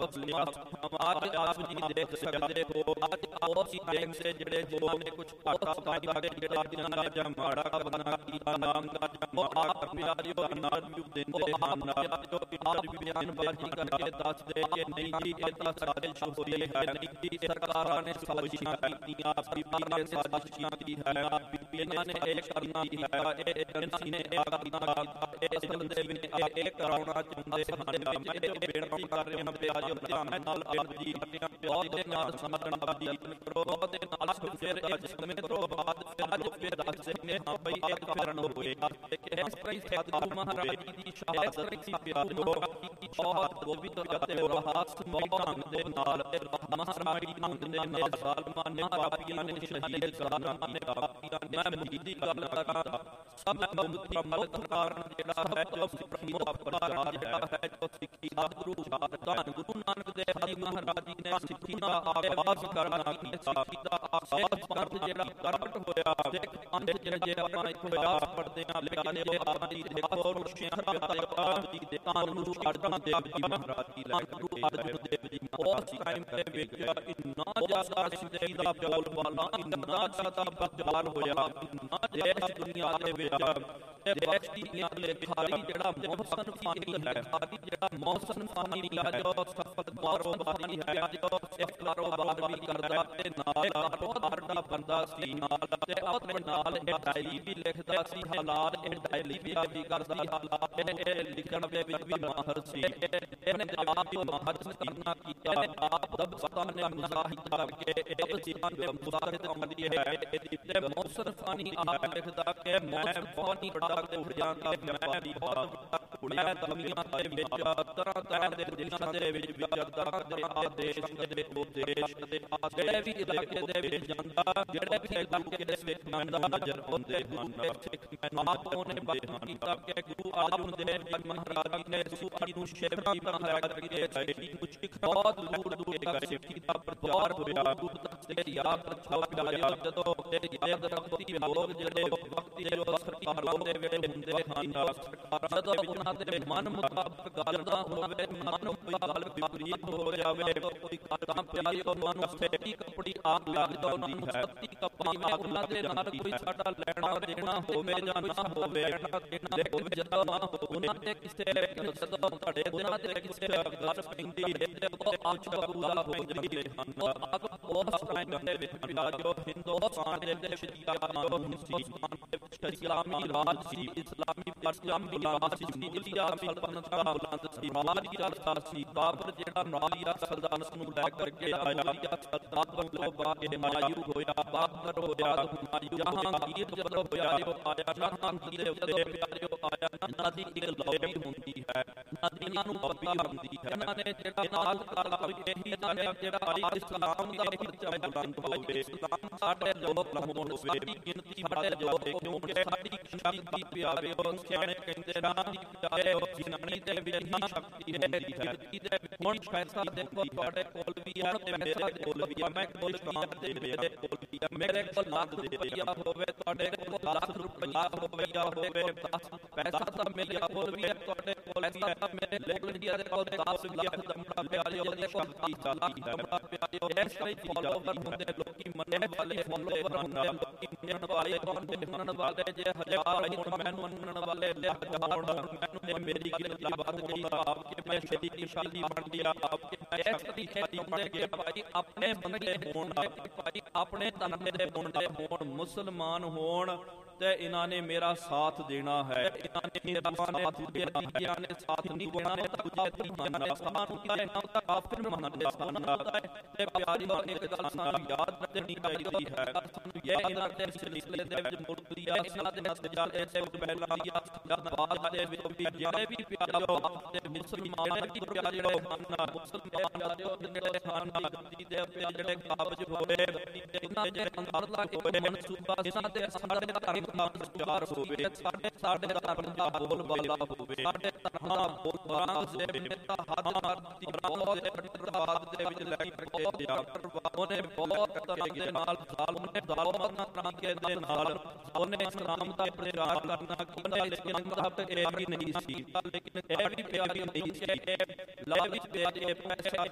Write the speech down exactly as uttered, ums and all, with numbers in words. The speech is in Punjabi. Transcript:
आज आप जी देख सकते हो आज आप जी देख से जड़े जो ने कुछ घाटा पाया के जड़ा जिन्ना जा माड़ा बना कीता नाम का वो आप प्यारियो नार भी देंदे ਹਨ जो आज भी बयानबाजी करके दस दे कि नहीं जी ये तो साजिश होई है नहीं जी सरकारां ने साजिशां कीतियां बीबी ने साजिश की है बीबी ने एक करना है ये एजेंसी ने एक करना इस बंदे ने एक कराउना चाहुंदे ਹਨ मैं तो बेनती कर रहा हूं प्यारियो ध्यान नाल आप जी बहुत दे नाल समझण बाजी करो ते नाल फिर एक समय तो बाद फिर फिर दस ने हां भाई एक कारण होए कि हम सही सतगुरु महाराज जी दी शहादत सी प्यारियो बहुत गोबिंद करते हो हास मौकां दे नाल महाराज जी ढंग दे नाल सालमान ने पापियां ने शहीद करना ने पापियां ने मुरीदी गल करा सब मुक्ति मल कारण जेड़ा है जो सिੱਖੀ ਦਾ ਪ੍ਰਚਾਰ ਹੈ ਜੋ ਸਿੱਖੀ ਸਤਿਗੁਰੂ ਧੰਨ ਗੁਰੂ ਨਾਨਕ ਦੇਵ ਜੀ ਮਹਾਰਾਜ ਜੀ ਨੇ ਸਿੱਖੀ ਦਾ ਆਗਾਜ਼ ਕਰਨਾ ਕੀਤਾ ਸਿੱਖੀ ਦਾ ਆਗਾਜ਼ ਪੰਥ ਜਿਹੜਾ ਪ੍ਰਗਟ ਹੋਇਆ ਸਿੱਖ ਪੰਥ ਜਿਹੜੇ ਆਪਾਂ ਇੱਥੋਂ ਆਸ ਪੜਦੇ ਹਾਂ ਲਿਖਾਣੇ ਬਾਬਾ ਜੀ ਦੇਖੋ ਰੁਸ਼ਿਆਂ ਪਿਆਰੇ ਜੀ ਦੇ ਧੰਨ ਗੁਰੂ ਅਰਜਨ ਦੇਵ ਜੀ ਮਹਾਰਾਜ ਜੀ ਲੈ ਗੁਰੂ ਅਰਜਨ ਦੇਵ ਜੀ ਉਸ ਟਾਈਮ ਦੇ ਵਿੱਚ ਇੰਨਾ ਜ਼ਿਆਦਾ ਸਿੱਖੀ ਦਾ ਬੋਲਬਾਲਾ ਇੰਨਾ ਜ਼ਿਆਦਾ ਪ੍ਰਚਾਰ ਹੋਇਆ ਇੰਨਾ ਦੇਸ਼ ਦੁਨੀਆ ਦੇ ਵਿੱਚ ਇਹ ਦੇਸ਼ ਦੀ ਲਿਖਾਰੀ ਜਿਹੜਾ ਮੌਸਮ ਫਾਨੀ ਹੈ ਸਾਡੀ ਜਿਹੜਾ ਮੌਸਮ ਫਾਨੀ ਹੈ ਜੋ ਸਫਲ ਕਾਰੋਬਾਰੀ ਹੈ ਜੋ ਇੱਕ ਕਾਰੋਬਾਰ ਵੀ ਕਰਦਾ ਤੇ ਨਾਲ ਕਾਰੋਬਾਰ ਦਾ ਬੰਦਾ ਸੀ ਨਾਲ ਤੇ ਆਪਣੇ ਨਾਲ ਇਹ ਡਾਇਰੀ ਵੀ ਲਿਖਦਾ ਸੀ ਹਾਲਾਤ ਇਹ ਡਾਇਰੀ ਵੀ ਵੀ ਕਰਦਾ ਹਾਲਾਤ ਇਹ ਲਿਖਣ ਦੇ ਵਿੱਚ ਵੀ ਮਾਹਰ ਸੀ ਇਹਨੇ ਆਪ ਹੀ ਮਾਹਰ ਕਰਨਾ ਕੀਤਾ ਆਪ ਦਬਸਤਾਂ ਨੇ ਮੁਜ਼ਾਹਿਦ ਕਰਕੇ ਇਹ ਜੀਵਨ ਦੇ ਮੁਜ਼ਾਹਿਦ ਅਮਲੀ ਹੈ ਤੇ ਮੌਸਮ ਫਾਨੀ ਆਪ ਲਿਖਦਾ ਕਿ ਮੈਂ ਬਹੁਤ ਹੀ ਬੜਾ ਹੋ ਜਾਂਦਾ ਮੈਂ ਵੀ ਬਹੁਤ ਮੈਂ ਦੁਨੀਆ ਦੇ ਵਿੱਚ ਤਰ੍ਹਾਂ ਤਰ੍ਹਾਂ ਦੇ ਦੇਸ਼ਾਂ ਦੇ ਵਿੱਚ ਵਿਚਰਦਾ ਦੇ ਆਦੇਸ਼ ਦੇ ਉਪਦੇਸ਼ ਦੇ ਜਿਹੜੇ ਵੀ ਇਲਾਕੇ ਦੇ ਵਿੱਚ ਜਾਂਦਾ ਜਿਹੜੇ ਵੀ ਇਲਾਕੇ ਦੇ ਵਿੱਚ ਮੰਨਦਾ ਨਜ਼ਰ ਆਉਂਦੇ ਹਨ ਸਿੱਖ ਆਪ ਉਹਨੇ ਬਾਤ ਕੀਤਾ ਕਿ ਗੁਰੂ ਅਰਜਨ ਦੇਵ ਜੀ ਮਹਾਰਾਜ ਜੀ ਨੇ ਸਿੱਖੀ ਨੂੰ ਸ਼ੇਵੀ ਮਹਾਰਾਜ ਜੀ ਦੇ ਸਿੱਖੀ ਨੂੰ ਸਿੱਖ ਬਹੁਤ ਦੂਰ ਦੂਰ ਤੱਕ ਸਿੱਖੀ ਦਾ ਪ੍ਰਚਾਰ ਹੋਇਆ ਦੂਰ ਤੱਕ ਤੇ ਯਾਦ ਛਾਪਿਆ ਜਦੋਂ ਤੇ ਯਾਦ ਰੱਖਤੀ ਲੋਕ ਜਿਹੜੇ ਵਕਤੀ ਜੋ ਸਰਕਾਰਾਂ ਦੇ ਵਿੱਚ ਹੁੰਦੇ ਹਨ ਸਰਕਾਰਾਂ ਜਦੋਂ ਉਹਨਾਂ ਦੇ ਮਨ ਮੁਤਾਬਕ ਗੱਲ ਦਾ ਹੋਵੇ ਮਨ ਕੋਈ ਗੱਲ ਵਿਪਰੀਤ ਹੋ ਜਾਵੇ ਕੋਈ ਤਾਂ ਪਿਆਰੀ ਉਹਨਾਂ ਨੂੰ ਸੱਚੀ ਕੱਪੜੀ ਆਗ ਲੱਗ ਜਾਂਦੀ ਹੈ ਸੱਚੀ ਕੱਪੜੀ ਉਹਨਾਂ ਦੇ ਨਾਲ ਕੋਈ ਸਾਡਾ ਲੈਣਾ ਦੇਣਾ ਹੋਵੇ ਜਾਂ ਨਾ ਹੋਵੇ ਲੇਕਿਨ ਜਦੋਂ ਉਹਨਾਂ ਦੇ ਕਿਸੇ ਜਦੋਂ ਤੁਹਾਡੇ ਉਹਨਾਂ ਦੇ ਕਿਸੇ ਗੱਲ ਪੈਂਦੀ ਹੈ ਤੇ ਉਹ ਆਪ ਬਗੂਲਾ ਹੋ ਜਾਂਦੇ ਹਨ ਆਪ ਉਸ ਟਾਈਮ ਦੇ ਵਿੱਚ ਜੋ ਹਿੰਦੁਸਤਾਨ ਦੇ ਵਿੱਚ ਹਿੰਦੁਸਤਾਨ ਦੇ ਵਿੱਚ ਇਸਲਾਮੀ ਰਾਜ ਸੀ ਇਸਲਾਮੀ ਇਸਲਾਮੀ ਰਾਜ ਸੀ ਇੰਡੀਆ ਸਲਤਨਤ ਦਾ ਬੁਲੰਦ ਸੀ ਮਾਲੀ ਦਾ ਸੀ ਬਾਬਰ ਜਿਹੜਾ ਮਾਲੀਆ ਸਲਤਨਤ ਨੂੰ ਲੈ ਕਰਕੇ ਆਇਆ ਮਾਲੀਆ ਸਲਤਨਤ ਤੋਂ ਬਾਅਦ ਹਮਾਯੂ ਹੋਇਆ ਬਾਬਰ ਹੋਇਆ ਹਮਾਯੂ ਜਹਾਂਗੀਰ ਜਦੋਂ ਹੋਇਆ ਉਹ ਆਇਆ ਜਹਾਂਗੀਰ ਦੇ ਉੱਤੇ ਪਿਆਰਿਓ ਆਇਆ ਇਹਨਾਂ ਦੀ ਇੱਕ ਲੌਬੀ ਹੁੰਦੀ ਹੈ ਇਹਨਾਂ ਨੂੰ ਪਤਾ ਹੁੰਦੀ ਹੈ ਇਹਨਾਂ ਨੇ ਜਿਹੜਾ ਨਾਲ ਕਾਲਾ ਕੋਈ ਇਹੀ ਜਾਣਿਆ ਜਿਹੜਾ ਇਸਲਾਮ ਦਾ ਪਰਚਾ ਬੁਲੰਦ ਹੋਵੇ ਇਸਲਾਮ ਸਾਡੇ ਲੋਕ ਹੋਣ ਸਾਡੀ ਗਿਣਤੀ ਸਾਡੇ ਲੋਕ ਕਿਉਂਕਿ ਸਾਡੀ ਸ਼ਕਤੀ ਪਿਆਰੇ ਉਹ ਸਿਆਣੇ ਕਹਿੰਦੇ ਨਾ ਚਾਹੇ ਜਿਨਾਨੀ ਦੇ ਵਿੱਚ ਹੀ ਸ਼ਕਤੀ ਹੈ ਧਰਤੀ ਦੇ ਹੁਣ ਪੈਸਾ ਦੇਖੋ ਤੁਹਾਡੇ ਕੋਲ ਵੀ ਹੈ ਤੇ ਮੇਰੇ ਕੋਲ ਵੀ ਹੈ ਮੈਂ ਕੋਲ ਸ਼ਾਂਤ ਦੇ ਮੇਰੇ ਕੋਲ ਵੀ ਹੈ ਮੇਰੇ ਕੋਲ ਲੱਖ ਰੁਪਈਆ ਹੋਵੇ ਤੁਹਾਡੇ ਕੋਲ ਲੱਖ ਰੁਪਈਆ ਹੋਵੇ ਜਾਂ ਹੋਵੇ ਦਸ ਪੈਸਾ ਤਾਂ ਮੇਰੇ ਕੋਲ ਵੀ ਹੈ ਤੁਹਾਡੇ ਕੋਲ ਵੀ ਹੈ ਮੇਰੇ ਲੋਕ ਇੰਡੀਆ ਦੇ ਕੋਲ ਦਸ ਲੱਖ ਦਾ ਬੜਾ ਪਿਆਰੀ ਉਹਦੇ ਸ਼ਕਤੀ ਚੱਲਦੀ ਹੈ ਬੜਾ ਪਿਆਰੀ ਇਸ ਲਈ ਫੋਲੋਵਰ ਹੁੰਦੇ ਲੋਕੀ ਮੰਨਣ ਵਾਲੇ ਫੋਲੋਵਰ ਹੁੰਦੇ ਲੋਕੀ ਮੰਨਣ ਵਾਲੇ ਹੁੰਦੇ ਮੰਨਣ ਵਾਲੇ ਜੇ ਹਜ਼ਾਰ ਹੁਣ ਮੈਨੂੰ ਮੰਨਣ ਵਾਲੇ ਲੱਖ ਹੋਣ ਮੈਨੂੰ ਮੇਰੀ ਗਿਣਤੀ ਵੱਧ ਗਈ ਆਪ ਕੇ ਮੈਂ ਛੇਤੀ ਦੀ ਸ਼ਾਦੀ ਬਣ ਗਿਆ ਆਪ ਕੇ ਮੈਂ ਇਸ ਤਰੀਕੇ ਦੀ ਹੁੰਦੇ ਕਿ ਭਾਈ ਆਪਣੇ ਬੰਦੇ ਹੋਣ ਭਾਈ ਆਪਣੇ ਧਰਮ ਦੇ ਮੁੰਡੇ ਹੋਣ ਮੁਸਲਮਾਨ ਹੋਣ ਤੇ ਇਹਨਾਂ ਨੇ ਮੇਰਾ ਸਾਥ ਦੇਣਾ ਹੈ ਇਹਨਾਂ ਨੇ ਮੇਰਾ ਸਾਥ ਦੇਣਾ ਇਹਨਾਂ ਨੇ ਸਾਥ ਨਹੀਂ ਦੇਣਾ ਤਾਂ ਦੂਜੇ ਮੰਨਣਾ ਸਾਨੂੰ ਕੀ ਹੈ ਨਾ ਤਾਂ ਕਾਫਰ ਮੰਨਦੇ ਸਾਨੂੰ ਤੇ ਪਿਆਰੀ ਵਾਰ ਇੱਕ ਗੱਲ ਸਾਨੂੰ ਯਾਦ ਰੱਖਣੀ ਚਾਹੀਦੀ ਹੈ ਸਾਨੂੰ ਇਹ ਇਹਨਾਂ ਦੇ ਸਿਲਸਿਲੇ ਦੇ ਵਿੱਚ ਮੁਰਦੀ ਆ ਇਹਨਾਂ ਦੇ ਹਸਪਤਾਲ ਐਸੇ ਪਹਿਲਾਂ ਆ ਜਦ ਬਾਅਦ ਦੇ ਵਿੱਚ ਵੀ ਜਿਹੜੇ ਵੀ ਪਿਆਰੋ ਤੇ ਮੁਸਲਮਾਨ ਦੀ ਪਿਆਰੇ ਹਨ ਮੁਸਲਮਾਨ ਦੇ ਜਿਹੜੇ ਹਨ ਗੱਦੀ ਦੇ ਜਿਹੜੇ ਕਾਬਜ ਹੋਵੇ ਇਹਨਾਂ ਦੇ ਅੰਦਰ ਲਾ ਕੇ ਮਨਸੂਬਾ ਇਹਨਾਂ ਦੇ ਸਾਡੇ ਧਰਮ ਦਾ ਪ੍ਰਚਾਰ ਹੋਵੇ ਸਾਡੇ ਸਾਡੇ ਧਰਮ ਦਾ ਬੋਲ ਬਾਲਾ ਹੋਵੇ ਸਾਡੇ ਧਰਮ ਦਾ ਬੋਲ ਬਾਲਾ ਦੇ ਮਿੱਤਾ ਹੱਦ ਮਾਰਦੀ ਬਹੁਤ ਪ੍ਰਤਿਵਾਦ ਦੇ ਵਿੱਚ ਲੈ ਕੇ ਗਿਆ ਉਹਨੇ ਬਹੁਤ ਤਰ੍ਹਾਂ ਦੇ ਨਾਲ ਜ਼ਾਲਮ ਨੇ ਜ਼ਾਲਮਾਂ ਤਰੀਕੇ ਦੇ ਨਾਲ ਉਹਨੇ ਇਸਲਾਮ ਦਾ ਪ੍ਰਚਾਰ ਕਰਨਾ ਕੀਤਾ ਲੇਕਿਨ ਮਤਲਬ ਇਹ ਵੀ ਨਹੀਂ ਸੀ ਲੇਕਿਨ ਇਹ ਵੀ ਪਿਆਰੀ ਨਹੀਂ ਸੀ ਲਾਲਚ ਪਿਆਰੇ ਪੈਸੇ